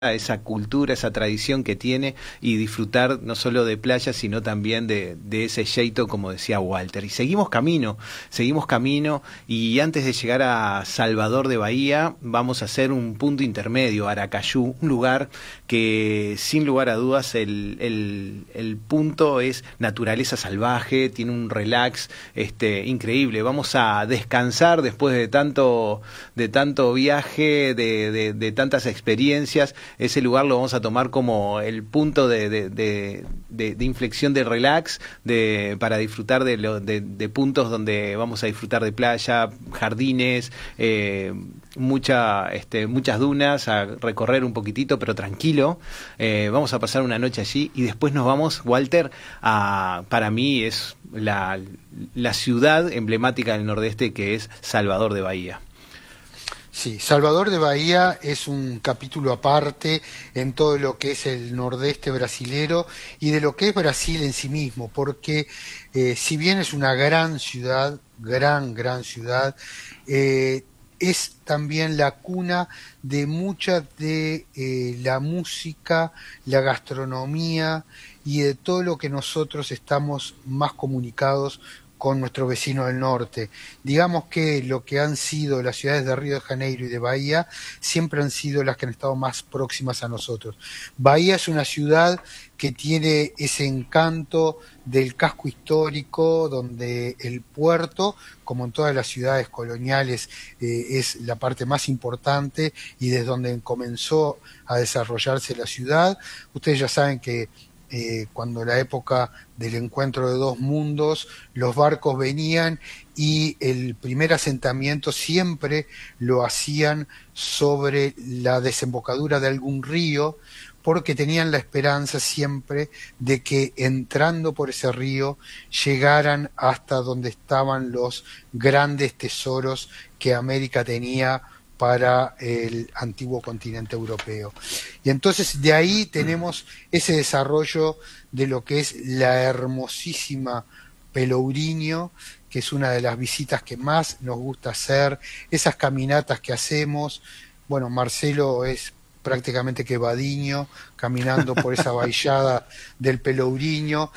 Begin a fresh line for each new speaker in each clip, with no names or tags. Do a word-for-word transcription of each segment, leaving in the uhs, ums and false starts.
a esa cultura, esa tradición que tiene y disfrutar no solo de playa, sino también de, de ese jeito, como decía Walter. Y seguimos camino, seguimos camino y antes de llegar a Salvador de Bahía vamos a hacer un punto intermedio, Aracayú, un lugar que sin lugar a dudas el, el, el punto es naturaleza salvaje, tiene un relax este, increíble. Vamos a descansar después de tanto, de tanto viaje, de, de, de tantas experiencias. Ese lugar lo vamos a tomar como el punto de, de, de, de, de inflexión de relax, de, para disfrutar de, lo, de, de puntos donde vamos a disfrutar de playa, jardines, eh, mucha, este, muchas dunas, a recorrer un poquitito, pero tranquilo. Eh, vamos a pasar una noche allí y después nos vamos, Walter, a, para mí es la, la ciudad emblemática del Nordeste, que es Salvador de Bahía.
Sí, Salvador de Bahía es un capítulo aparte en todo lo que es el nordeste brasilero y de lo que es Brasil en sí mismo, porque eh, si bien es una gran ciudad, gran, gran ciudad, eh, es también la cuna de mucha de eh, la música, la gastronomía y de todo lo que nosotros estamos más comunicados con nuestro vecino del norte. Digamos que lo que han sido las ciudades de Río de Janeiro y de Bahía siempre han sido las que han estado más próximas a nosotros. Bahía es una ciudad que tiene ese encanto del casco histórico, donde el puerto, como en todas las ciudades coloniales, eh, es la parte más importante y desde donde comenzó a desarrollarse la ciudad. Ustedes ya saben que Eh, cuando la época del encuentro de dos mundos, los barcos venían y el primer asentamiento siempre lo hacían sobre la desembocadura de algún río, porque tenían la esperanza siempre de que entrando por ese río llegaran hasta donde estaban los grandes tesoros que América tenía para el antiguo continente europeo. Y entonces de ahí tenemos ese desarrollo de lo que es la hermosísima Pelourinho, que es una de las visitas que más nos gusta hacer, esas caminatas que hacemos. Bueno, Marcelo es prácticamente quevadiño, caminando por esa bahillada del Pelourinho,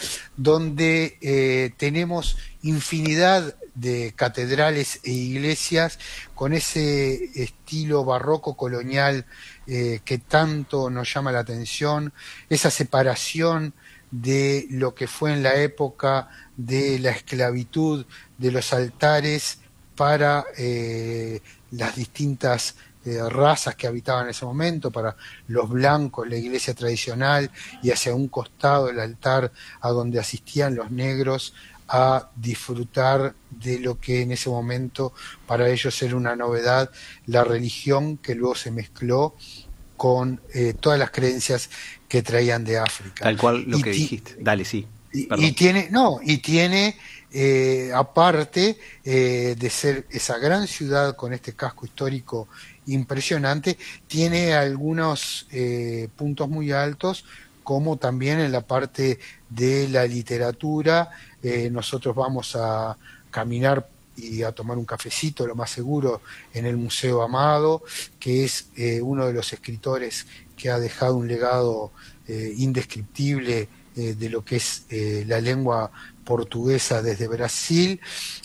donde eh, tenemos infinidad de catedrales e iglesias con ese estilo barroco colonial eh, que tanto nos llama la atención, esa separación de lo que fue en la época de la esclavitud de los altares para eh, las distintas eh, razas que habitaban en ese momento, para los blancos la iglesia tradicional y hacia un costado el altar a donde asistían los negros a disfrutar de lo que en ese momento para ellos era una novedad, la religión que luego se mezcló con eh, todas las creencias que traían de África.
Tal cual lo
y
que dijiste. Dale, sí.
Y, y tiene, no, y tiene eh, aparte eh, de ser esa gran ciudad con este casco histórico impresionante, tiene algunos eh, puntos muy altos, como también en la parte de la literatura. Eh, nosotros vamos a caminar y a tomar un cafecito, lo más seguro, en el Museo Amado, que es eh, uno de los escritores que ha dejado un legado eh, indescriptible eh, de lo que es eh, la lengua portuguesa desde Brasil,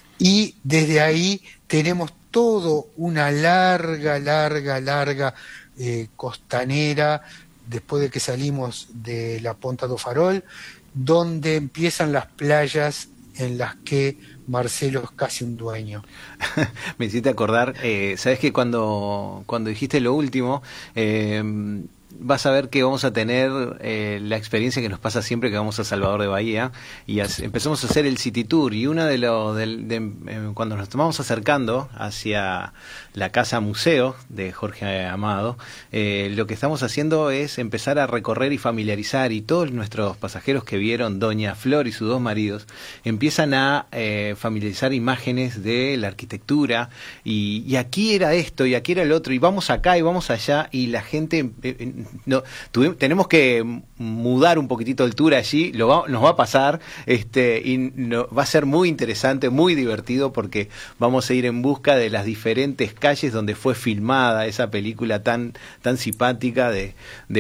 y desde ahí tenemos todo una larga, larga, larga eh, costanera, después de que salimos de la Ponta do Farol, donde empiezan las playas en las que Marcelo es casi un dueño.
Me hiciste acordar, eh, sabes que cuando, cuando dijiste lo último, eh, vas a ver que vamos a tener eh, la experiencia que nos pasa siempre que vamos a Salvador de Bahía y as, empezamos a hacer el City Tour, y una de los de, de, eh, cuando nos estamos acercando hacia la casa museo de Jorge Amado, eh, lo que estamos haciendo es empezar a recorrer y familiarizar, y todos nuestros pasajeros que vieron Doña Flor y sus dos maridos empiezan a eh, familiarizar imágenes de la arquitectura, y, y aquí era esto y aquí era el otro, y vamos acá y vamos allá, y la gente eh, no, tuvimos, tenemos que mudar un poquitito el tour allí, lo va, nos va a pasar, este, y no, va a ser muy interesante, muy divertido, porque vamos a ir en busca de las diferentes calles donde fue filmada esa película tan, tan simpática de, de